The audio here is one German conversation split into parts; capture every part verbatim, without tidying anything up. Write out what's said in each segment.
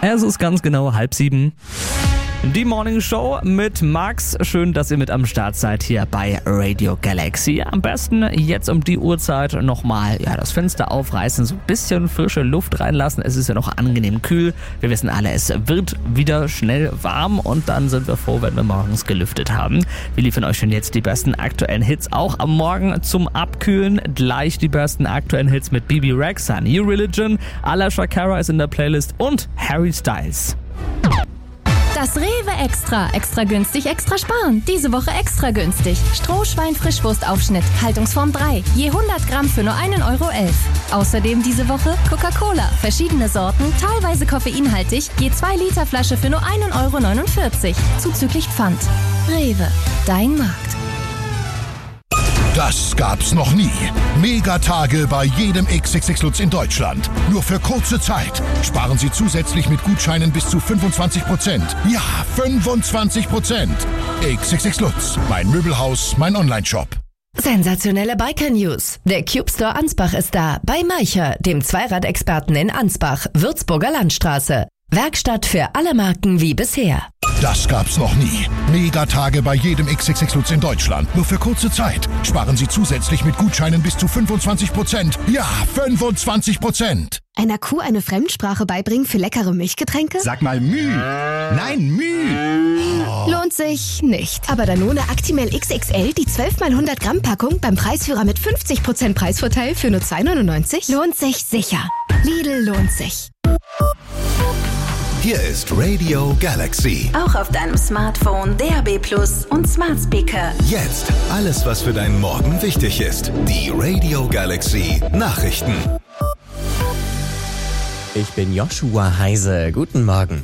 Es ist ganz genau halb sieben. Die Morning Show mit Max. Schön, dass ihr mit am Start seid hier bei Radio Galaxy. Am besten jetzt um die Uhrzeit nochmal ja, das Fenster aufreißen, so ein bisschen frische Luft reinlassen. Es ist ja noch angenehm kühl. Wir wissen alle, es wird wieder schnell warm und dann sind wir froh, wenn wir morgens gelüftet haben. Wir liefern euch schon jetzt die besten aktuellen Hits auch am Morgen zum Abkühlen. Gleich die besten aktuellen Hits mit Bibi Rexha, New Religion, Alicia Cara ist in der Playlist und Harry Styles. Das Rewe Extra. Extra günstig, extra sparen. Diese Woche extra günstig. Strohschwein-Frischwurstaufschnitt, Haltungsform drei. Je hundert Gramm für nur einen Euro elf. Außerdem diese Woche Coca-Cola. Verschiedene Sorten, teilweise koffeinhaltig. Je zwei Liter Flasche für nur einen Euro neunundvierzig. Zuzüglich Pfand. Rewe. Dein Markt. Das gab's noch nie. Megatage bei jedem X X X Lutz in Deutschland. Nur für kurze Zeit. Sparen Sie zusätzlich mit Gutscheinen bis zu fünfundzwanzig Prozent. Ja, fünfundzwanzig Prozent. X X X Lutz. Mein Möbelhaus, mein Onlineshop. Sensationelle Biker-News. Der Cube Store Ansbach ist da. Bei Maicher, dem Zweiradexperten in Ansbach, Würzburger Landstraße. Werkstatt für alle Marken wie bisher. Das gab's noch nie. Megatage bei jedem X X X Lutz in Deutschland. Nur für kurze Zeit. Sparen Sie zusätzlich mit Gutscheinen bis zu fünfundzwanzig Prozent. Ja, fünfundzwanzig Prozent. Einer Kuh eine Fremdsprache beibringen für leckere Milchgetränke? Sag mal Müh. Nein, Müh. Oh. Lohnt sich nicht. Aber Danone Actimel X X L, die zwölf mal hundert Gramm Packung beim Preisführer mit fünfzig Prozent Preisvorteil für nur zwei neunundneunzig? Lohnt sich sicher. Lidl lohnt sich. Hier ist Radio Galaxy. Auch auf deinem Smartphone, D A B Plus und Smart Speaker. Jetzt alles, was für deinen Morgen wichtig ist. Die Radio Galaxy Nachrichten. Ich bin Joshua Heise. Guten Morgen.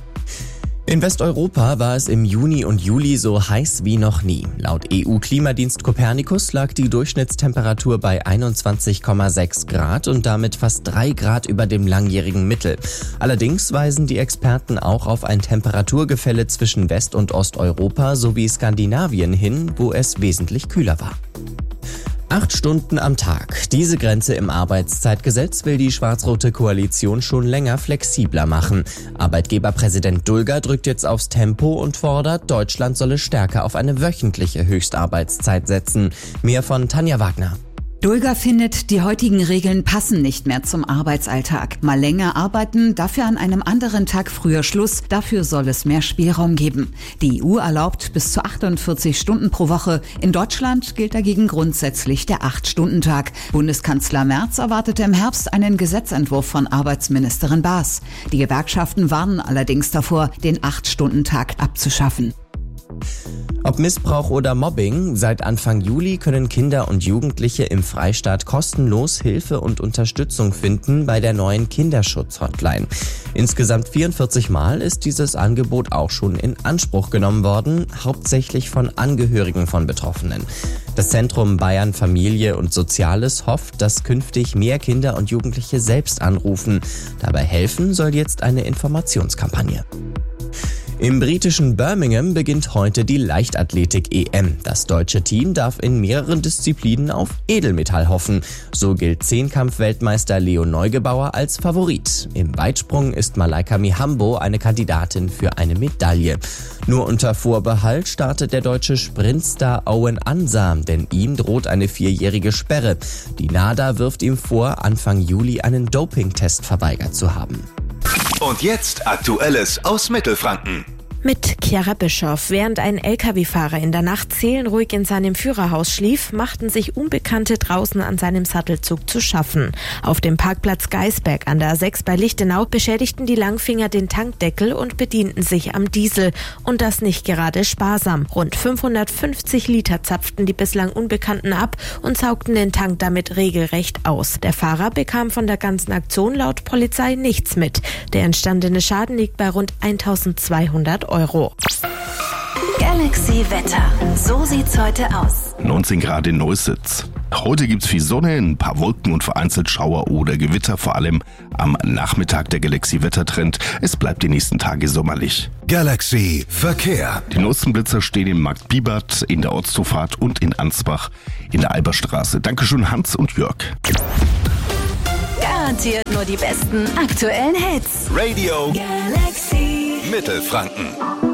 In Westeuropa war es im Juni und Juli so heiß wie noch nie. Laut E U-Klimadienst Copernicus lag die Durchschnittstemperatur bei einundzwanzig Komma sechs Grad und damit fast drei Grad über dem langjährigen Mittel. Allerdings weisen die Experten auch auf ein Temperaturgefälle zwischen West- und Osteuropa sowie Skandinavien hin, wo es wesentlich kühler war. Acht Stunden am Tag. Diese Grenze im Arbeitszeitgesetz will die schwarz-rote Koalition schon länger flexibler machen. Arbeitgeberpräsident Dulger drückt jetzt aufs Tempo und fordert, Deutschland solle stärker auf eine wöchentliche Höchstarbeitszeit setzen. Mehr von Tanja Wagner. Dulger findet, die heutigen Regeln passen nicht mehr zum Arbeitsalltag. Mal länger arbeiten, dafür an einem anderen Tag früher Schluss, dafür soll es mehr Spielraum geben. Die E U erlaubt bis zu achtundvierzig Stunden pro Woche. In Deutschland gilt dagegen grundsätzlich der acht-Stunden-Tag. Bundeskanzler Merz erwartete im Herbst einen Gesetzentwurf von Arbeitsministerin Baas. Die Gewerkschaften warnen allerdings davor, den acht-Stunden-Tag abzuschaffen. Ob Missbrauch oder Mobbing, seit Anfang Juli können Kinder und Jugendliche im Freistaat kostenlos Hilfe und Unterstützung finden bei der neuen Kinderschutz-Hotline. Insgesamt vierundvierzig Mal ist dieses Angebot auch schon in Anspruch genommen worden, hauptsächlich von Angehörigen von Betroffenen. Das Zentrum Bayern Familie und Soziales hofft, dass künftig mehr Kinder und Jugendliche selbst anrufen. Dabei helfen soll jetzt eine Informationskampagne. Im britischen Birmingham beginnt heute die Leichtathletik-E M. Das deutsche Team darf in mehreren Disziplinen auf Edelmetall hoffen. So gilt Zehnkampf-Weltmeister Leo Neugebauer als Favorit. Im Weitsprung ist Malaika Mihambo eine Kandidatin für eine Medaille. Nur unter Vorbehalt startet der deutsche Sprintstar Owen Ansah, denn ihm droht eine vierjährige Sperre. Die NADA wirft ihm vor, Anfang Juli einen Dopingtest verweigert zu haben. Und jetzt Aktuelles aus Mittelfranken. Mit Chiara Bischoff. Während ein L K W-Fahrer in der Nacht seelenruhig in seinem Führerhaus schlief, machten sich Unbekannte draußen an seinem Sattelzug zu schaffen. Auf dem Parkplatz Geisberg an der A sechs bei Lichtenau beschädigten die Langfinger den Tankdeckel und bedienten sich am Diesel. Und das nicht gerade sparsam. Rund fünfhundertfünfzig Liter zapften die bislang Unbekannten ab und saugten den Tank damit regelrecht aus. Der Fahrer bekam von der ganzen Aktion laut Polizei nichts mit. Der entstandene Schaden liegt bei rund eintausendzweihundert Euro. Galaxy Wetter. So sieht's heute aus. neunzehn Grad in Neussitz. Heute gibt's viel Sonne, ein paar Wolken und vereinzelt Schauer oder Gewitter, vor allem am Nachmittag der Galaxy-Wettertrend. Es bleibt die nächsten Tage sommerlich. Galaxy Verkehr. Die Nutzenblitzer stehen im Markt Bibert, in der Ortszufahrt und in Ansbach in der Alberstraße. Dankeschön Hans und Jörg. Garantiert nur die besten aktuellen Hits. Radio Galaxy Mittelfranken.